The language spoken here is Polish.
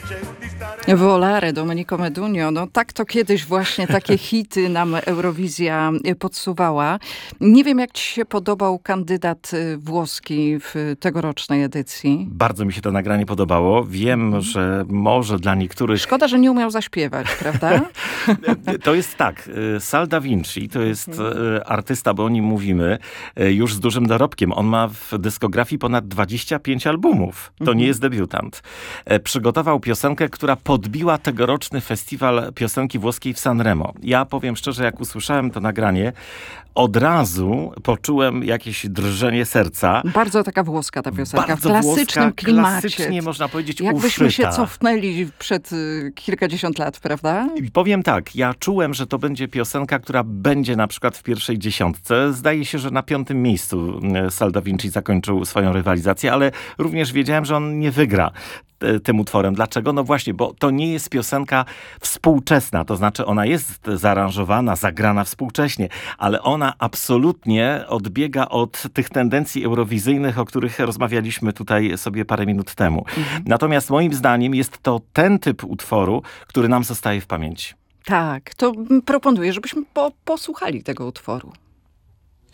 Volare, Domenico Modugno. No tak to kiedyś właśnie takie hity nam Eurowizja podsuwała. Nie wiem, jak ci się podobał kandydat włoski w tegorocznej edycji. Bardzo mi się to nagranie podobało. Wiem, że może dla niektórych... Szkoda, że nie umiał zaśpiewać, prawda? To jest tak. Sal Da Vinci to jest artysta, bo o nim mówimy, już z dużym dorobkiem. On ma w dyskografii ponad 25 albumów. To nie jest debiutant. Przygotował piosenkę, która podbiła tegoroczny festiwal piosenki włoskiej w Sanremo. Ja powiem szczerze, jak usłyszałem to nagranie, od razu poczułem jakieś drżenie serca. Bardzo taka włoska ta piosenka, bardzo w klasycznym włoska, klimacie. klasycznie można powiedzieć Jakbyśmy uszyta. się cofnęli przed kilkadziesiąt lat, prawda? I powiem tak, ja czułem, że to będzie piosenka, która będzie na przykład w pierwszej dziesiątce. Zdaje się, że na 5. miejscu Sal Da Vinci zakończył swoją rywalizację, ale również wiedziałem, że on nie wygra tym utworem. Dlaczego? No właśnie, bo to nie jest piosenka współczesna, to znaczy ona jest zaaranżowana, zagrana współcześnie, ale ona absolutnie odbiega od tych tendencji eurowizyjnych, o których rozmawialiśmy tutaj sobie parę minut temu. Natomiast moim zdaniem jest to ten typ utworu, który nam zostaje w pamięci. Tak, to proponuję, żebyśmy posłuchali tego utworu.